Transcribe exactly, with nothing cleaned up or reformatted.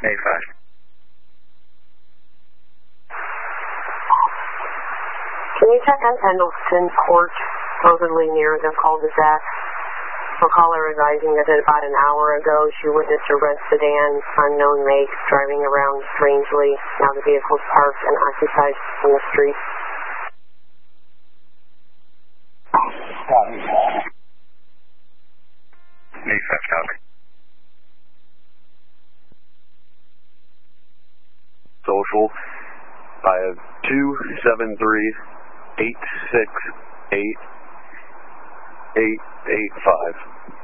eight five. Can you check on Pendleton Court, supposedly near the cul-de-sac? A caller advising that about an hour ago she witnessed a red sedan, unknown make, driving around strangely. Now the vehicle's parked and occupied in the street. Copy. eight five, copy. Social. I have two seven three eight six eight eight eight five.